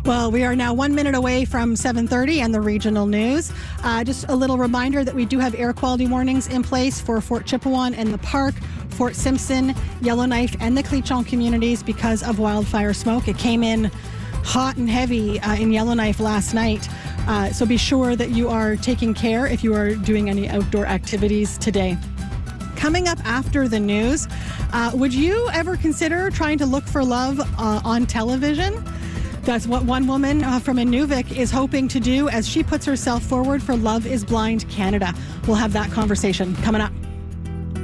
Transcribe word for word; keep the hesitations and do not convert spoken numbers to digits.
Well, we are now one minute away from seven thirty and the regional news. Uh, just a little reminder that we do have air quality warnings in place for Fort Chipewyan and the Park, Fort Simpson, Yellowknife, and the Cleachon communities because of wildfire smoke. It came in hot and heavy uh, in Yellowknife last night. Uh, so be sure that you are taking care if you are doing any outdoor activities today. Coming up after the news, uh, would you ever consider trying to look for love uh, on television? That's what one woman uh, from Inuvik is hoping to do as she puts herself forward for Love is Blind Canada. We'll have that conversation coming up.